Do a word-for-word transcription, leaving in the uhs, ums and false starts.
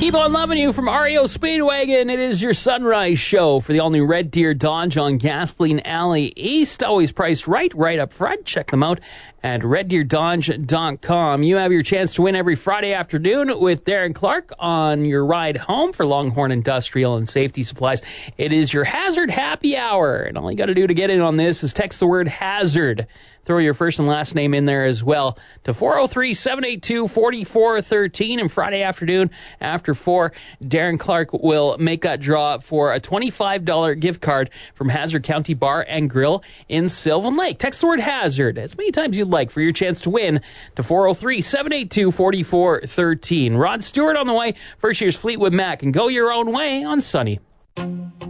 Keep on loving you from R E O Speedwagon. It is your sunrise show for the all-new Red Deer Dodge on Gasoline Alley East. Always priced right, right up front. Check them out at red deer dodge dot com. You have your chance to win every Friday afternoon with Darren Clark on your ride home for Longhorn Industrial and Safety Supplies. It is your Hazard Happy Hour, and all you got to do to get in on this is text the word HAZARD. Throw your first and last name in there as well to four oh three, seven eight two, four four one three. And Friday afternoon after four, Darren Clark will make that draw for a twenty-five dollars gift card from Hazard County Bar and Grill in Sylvan Lake. Text the word HAZARD as many times you'd like for your chance to win to four oh three, seven eight two, four four one three. Rod Stewart on the way. First year's Fleetwood Mac, and go your own way on Sunny.